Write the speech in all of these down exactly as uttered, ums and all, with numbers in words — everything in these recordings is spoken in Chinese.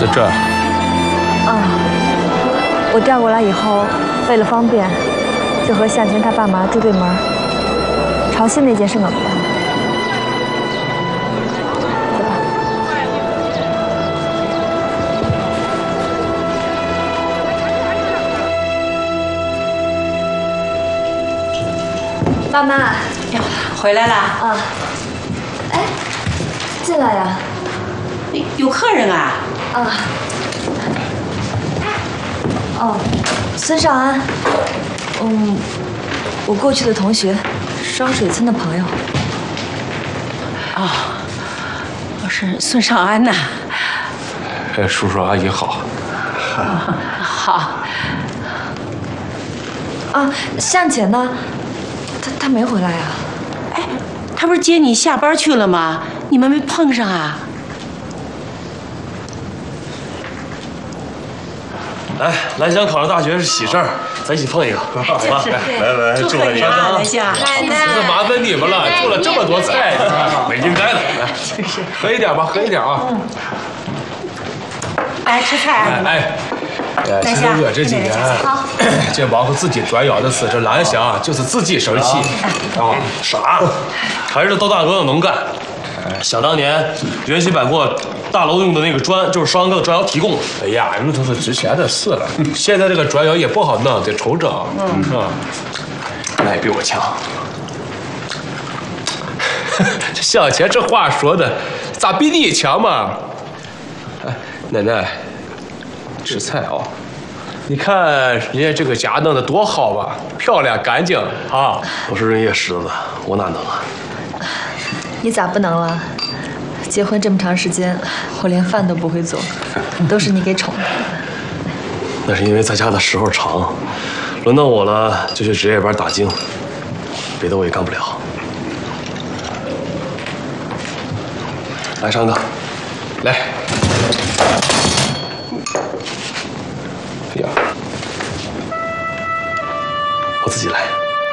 是这。 啊，我调过来以后，为了方便，就和向前他爸妈住对门。潮汐那件事我不办了。走吧。妈妈， 哟，回来了啊。哎，进来呀。 有客人啊？ 啊。哦，孙少安，嗯，我过去的同学，双水村的朋友。 哦，我是孙少安呐。 哎，叔叔阿姨好。 哦、好。 啊，向前呢？他他没回来啊？ 哎，他不是接你下班去了吗？你们没碰上啊？ 来，蓝翔考上大学是喜事儿，咱一起碰一个，好吧？ 来来来，祝贺你啊，蓝翔！ 奶奶，这麻烦你们了，做了这么多菜，没应该的。来，喝一点吧，喝一点啊。 来吃菜啊！ 哎，哎，其实我这几年这忙活自己转窑的事，这蓝翔就是自己生气啊。啥？还是豆大哥的能干。想当年，元熙百货大楼用的那个砖，就是双哥的砖窑提供的。 哎呀，那都是之前的事了。现在这个砖窑也不好弄，得重整。嗯啊， 那也比我强。 这向前这话说的，咋比你强嘛？哎，奶奶，吃菜啊！你看人家这个家弄得多好啊，漂亮干净啊！ 我是人家狮子，我哪能啊？ 你咋不能了？结婚这么长时间，我连饭都不会做，都是你给宠的。 那是因为在家的时候长，轮到我了就去值夜班打更，别的我也干不了。来，尚哥， 来。哎呀， 我自己来。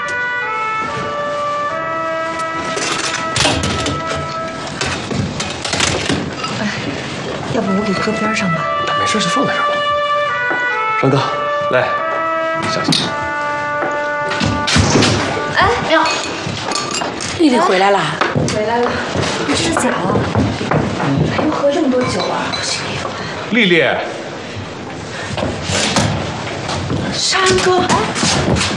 要不我给搁边上吧？ 没事，就放在这儿吧。尚哥，来，小心。 哎， 哎呦，丽丽回来了。 回来了，你吃假了？还用喝这么多酒啊？ 不行， 丽丽。 尚哥，哎。